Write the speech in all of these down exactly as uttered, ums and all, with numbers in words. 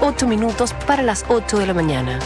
ocho minutos para las ocho de la mañana.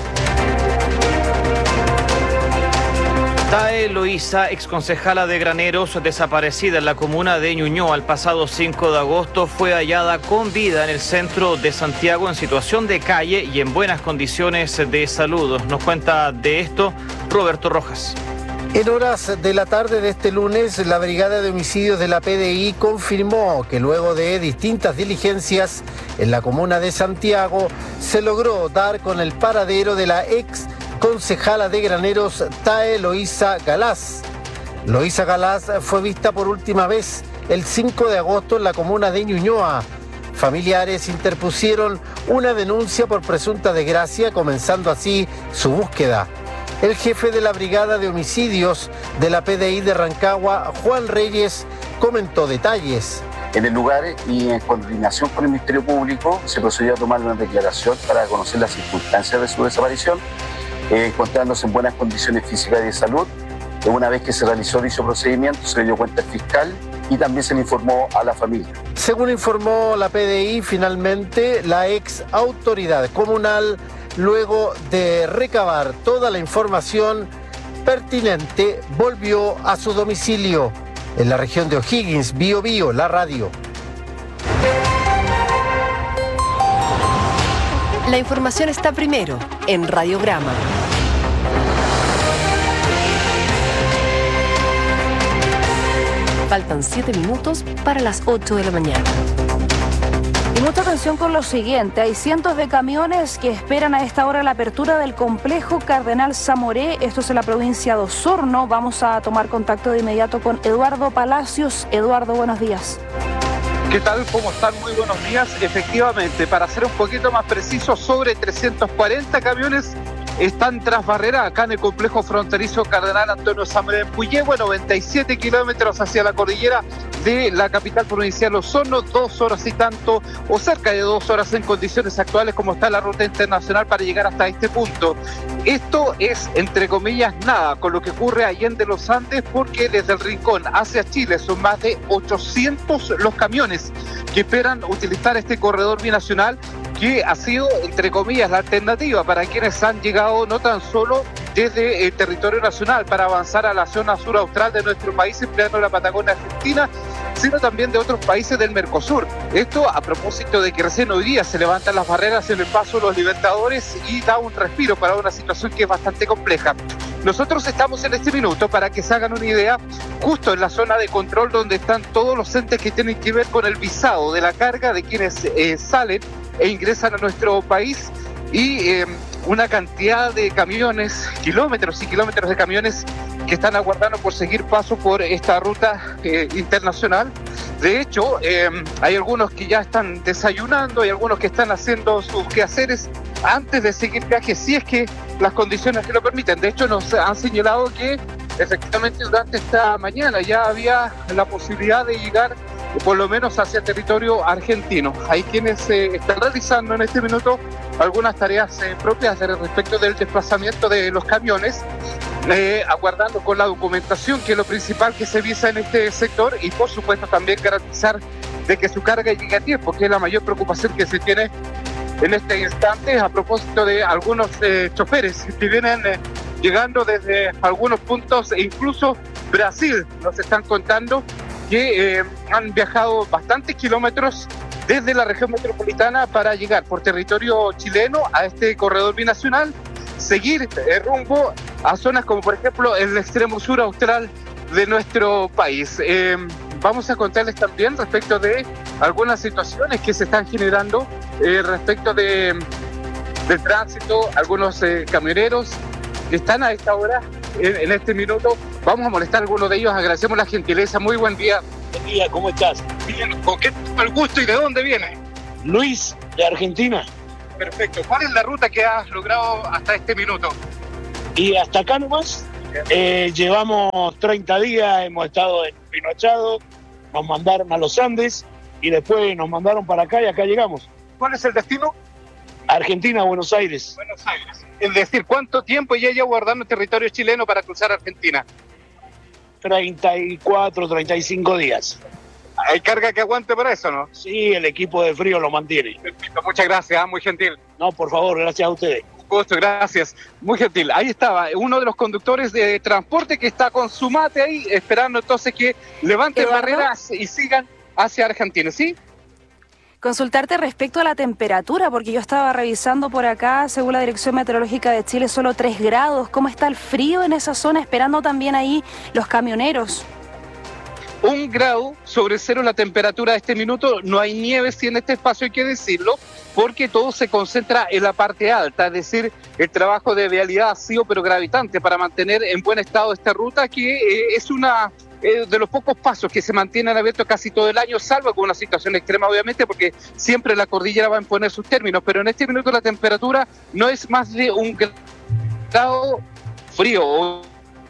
Tae Loíza, exconcejala de Graneros, desaparecida en la comuna de Ñuñoa el pasado cinco de agosto, fue hallada con vida en el centro de Santiago en situación de calle y en buenas condiciones de salud. Nos cuenta de esto Roberto Rojas. En horas de la tarde de este lunes, la Brigada de Homicidios de la P D I confirmó que luego de distintas diligencias en la comuna de Santiago, se logró dar con el paradero de la ex concejala de Graneros, Tae Loíza Galás. Loíza Galás fue vista por última vez el cinco de agosto en la comuna de Ñuñoa. Familiares interpusieron una denuncia por presunta desgracia, comenzando así su búsqueda. El jefe de la Brigada de Homicidios de la P D I de Rancagua, Juan Reyes, comentó detalles. En el lugar y en coordinación con el Ministerio Público se procedió a tomar una declaración para conocer las circunstancias de su desaparición, eh, encontrándose en buenas condiciones físicas y de salud. Una vez que se realizó dicho procedimiento, se le dio cuenta al fiscal y también se le informó a la familia. Según informó la P D I, finalmente la ex autoridad comunal, luego de recabar toda la información pertinente, volvió a su domicilio en la región de O'Higgins. Bio Bio, la radio. La información está primero en Radiograma. Faltan siete minutos para las ocho de la mañana. Y mucha atención con lo siguiente, hay cientos de camiones que esperan a esta hora la apertura del complejo Cardenal Zamoré, esto es en la provincia de Osorno. Vamos a tomar contacto de inmediato con Eduardo Palacios. Eduardo, buenos días. ¿Qué tal? ¿Cómo están? Muy buenos días. Efectivamente, para ser un poquito más preciso, sobre trescientos cuarenta camiones están tras barrera acá en el complejo fronterizo Cardenal Antonio Zamoré en Puyehue, noventa y siete kilómetros hacia la cordillera de la capital provincial Osorno, dos horas y tanto, o cerca de dos horas en condiciones actuales como está la ruta internacional para llegar hasta este punto. Esto es, entre comillas, nada con lo que ocurre allende los Andes, porque desde el Rincón hacia Chile son más de ochocientos los camiones que esperan utilizar este corredor binacional, que ha sido, entre comillas, la alternativa para quienes han llegado no tan solo desde el territorio nacional para avanzar a la zona sur austral de nuestro país, empleando la Patagonia Argentina, sino también de otros países del Mercosur. Esto a propósito de que recién hoy día se levantan las barreras en el paso de los Libertadores y da un respiro para una situación que es bastante compleja. Nosotros estamos en este minuto, para que se hagan una idea, justo en la zona de control donde están todos los entes que tienen que ver con el visado de la carga de quienes eh, salen e ingresan a nuestro país, y eh, una cantidad de camiones, kilómetros y kilómetros de camiones que están aguardando por seguir paso por esta ruta eh, internacional. De hecho, eh, hay algunos que ya están desayunando, hay algunos que están haciendo sus quehaceres antes de seguir viaje, si es que las condiciones que lo permiten. De hecho, nos han señalado que efectivamente durante esta mañana ya había la posibilidad de llegar por lo menos hacia territorio argentino. Hay quienes eh, están realizando en este minuto algunas tareas eh, propias de, respecto del desplazamiento de los camiones, eh, aguardando con la documentación, que es lo principal que se visa en este sector, y por supuesto también garantizar de que su carga llegue a tiempo, que es la mayor preocupación que se tiene en este instante, a propósito de algunos eh, choferes que vienen eh, llegando desde algunos puntos, e incluso Brasil, nos están contando que eh, han viajado bastantes kilómetros desde la región metropolitana para llegar por territorio chileno a este corredor binacional, seguir eh, rumbo a zonas como por ejemplo el extremo sur austral de nuestro país. Eh, vamos a contarles también respecto de algunas situaciones que se están generando eh, respecto de, del tránsito, algunos eh, camioneros que están a esta hora, en, en este minuto. Vamos a molestar a algunos de ellos, agradecemos la gentileza. Muy buen día. Buen día, ¿cómo estás? Bien, ¿con qué el gusto y de dónde viene? Luis, de Argentina. Perfecto. ¿Cuál es la ruta que has logrado hasta este minuto? Y hasta acá nomás, eh, llevamos treinta días, hemos estado en Pinochado, nos mandaron a los Andes y después nos mandaron para acá y acá llegamos. ¿Cuál es el destino? Argentina, Buenos Aires. Buenos Aires. Es decir, ¿cuánto tiempo ya lleva guardando territorio chileno para cruzar Argentina? treinta y cuatro, treinta y cinco días. Hay carga que aguante para eso, ¿no? Sí, el equipo de frío lo mantiene. Perfecto, muchas gracias, muy gentil. No, por favor, gracias a ustedes. Un gusto, gracias. Muy gentil. Ahí estaba uno de los conductores de transporte que está con su mate ahí, esperando entonces que levanten Eduardo, barreras y sigan hacia Argentina, ¿sí? consultarte respecto a la temperatura, porque yo estaba revisando por acá, según la Dirección Meteorológica de Chile, solo tres grados. ¿Cómo está el frío en esa zona? Esperando también ahí los camioneros. Un grado sobre cero la temperatura de este minuto, no hay nieve sí en este espacio, hay que decirlo, porque todo se concentra en la parte alta, es decir, el trabajo de vialidad ha sido pero gravitante para mantener en buen estado esta ruta, que eh, es una eh, de los pocos pasos que se mantienen abiertos casi todo el año, salvo con una situación extrema obviamente, porque siempre la cordillera va a imponer sus términos, pero en este minuto la temperatura no es más de un grado frío,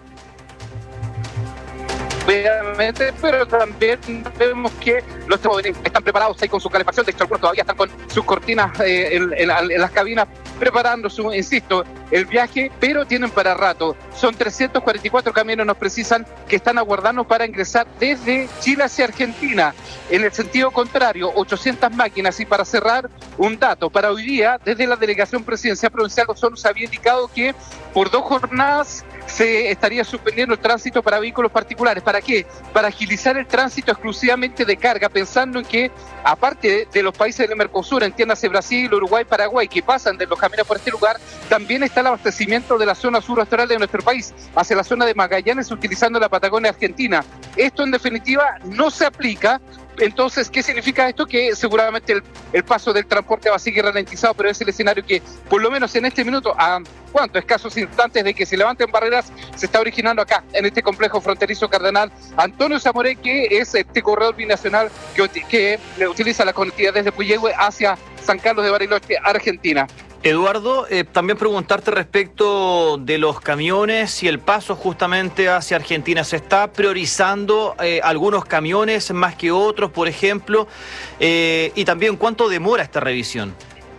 obviamente, pero también vemos que los jóvenes están preparados ahí con su calefacción. De hecho, algunos todavía están con sus cortinas eh, en, en, en las cabinas preparando su, insisto, el viaje, pero tienen para rato. Son trescientos cuarenta y cuatro camiones, nos precisan, que están aguardando para ingresar desde Chile hacia Argentina. En el sentido contrario, ochocientas máquinas. Y para cerrar, un dato, para hoy día, desde la Delegación Presidencial Provincial de Osorno se había indicado que por dos jornadas se estaría suspendiendo el tránsito para vehículos particulares. ¿Para qué? Para agilizar el tránsito exclusivamente de carga, pensando en que, aparte de, de los países del Mercosur, entiéndase Brasil, Uruguay, Paraguay, que pasan de los caminos por este lugar, también está el abastecimiento de la zona sur austral de nuestro país, hacia la zona de Magallanes, utilizando la Patagonia Argentina. Esto, en definitiva, no se aplica. Entonces, ¿qué significa esto? Que seguramente el, el paso del transporte va a seguir ralentizado, pero es el escenario que, por lo menos en este minuto, a cuánto, escasos instantes de que se levanten barreras, se está originando acá, en este complejo fronterizo Cardenal Antonio Zamoré, que es este corredor binacional que, que utiliza la conectividad desde Puyehue hacia San Carlos de Bariloche, Argentina. Eduardo, eh, también preguntarte respecto de los camiones y el paso justamente hacia Argentina. ¿Se está priorizando eh, algunos camiones más que otros, por ejemplo? Eh, y también, ¿cuánto demora esta revisión?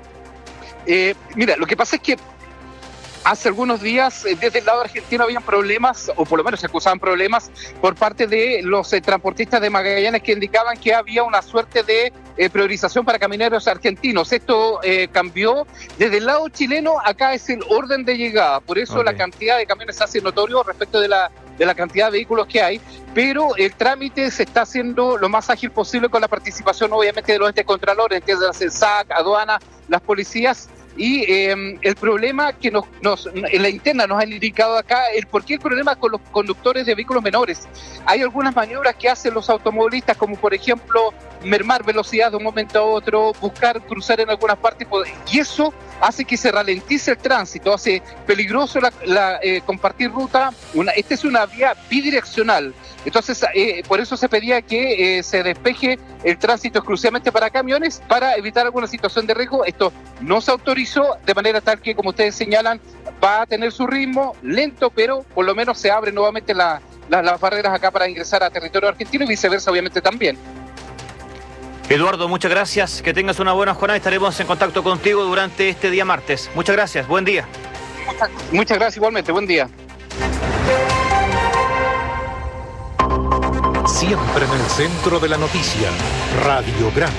Eh, mira, lo que pasa es que hace algunos días, eh, desde el lado argentino habían problemas, o por lo menos se acusaban problemas, por parte de los eh, transportistas de Magallanes, que indicaban que había una suerte de eh, priorización para camioneros argentinos. Esto eh, cambió. Desde el lado chileno, acá es el orden de llegada. Por eso okay. La cantidad de camiones se hace notorio respecto de la, de la cantidad de vehículos que hay. Pero el trámite se está haciendo lo más ágil posible con la participación, obviamente, de los entes contralores, que es la C E S A C, aduana, las policías. Y eh, el problema que nos, nos en la interna nos han indicado acá, el por qué el problema con los conductores de vehículos menores. Hay algunas maniobras que hacen los automovilistas, como por ejemplo mermar velocidad de un momento a otro, buscar cruzar en algunas partes, y eso hace que se ralentice el tránsito, hace peligroso la, la, eh, compartir ruta. Una, esta es una vía bidireccional. Entonces, eh, por eso se pedía que eh, se despeje el tránsito exclusivamente para camiones, para evitar alguna situación de riesgo. Esto no se autorizó, de manera tal que, como ustedes señalan, va a tener su ritmo lento, pero por lo menos se abren nuevamente la, la, las barreras acá para ingresar a territorio argentino y viceversa, obviamente, también. Eduardo, muchas gracias, que tengas una buena jornada y estaremos en contacto contigo durante este día martes. Muchas gracias, buen día. Muchas, muchas gracias igualmente, buen día. Siempre en el centro de la noticia, Radiograma.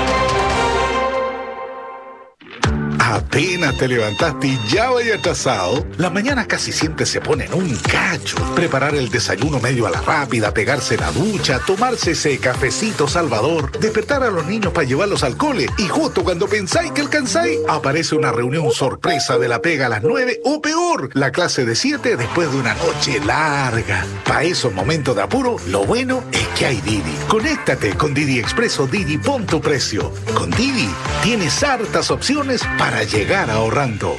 Apenas te levantaste y ya vaya atrasado. Las mañanas casi siempre se ponen un cacho. Preparar el desayuno medio a la rápida, pegarse la ducha, tomarse ese cafecito salvador, despertar a los niños para llevarlos al cole, y justo cuando pensáis que alcanzáis, aparece una reunión sorpresa de la pega a las nueve, o peor, la clase de siete después de una noche larga. Para esos momentos de apuro, lo bueno es que hay Didi. Conéctate con Didi Expreso Didi, pon tu precio. Con Didi tienes hartas opciones para llegar ahorrando.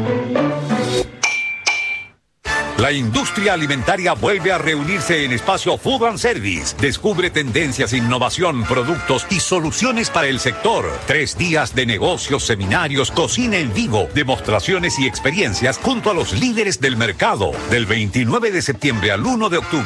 La industria alimentaria vuelve a reunirse en Espacio Food and Service. Descubre tendencias, innovación, productos y soluciones para el sector. Tres días de negocios, seminarios, cocina en vivo, demostraciones y experiencias junto a los líderes del mercado. Del veintinueve de septiembre al uno de octubre.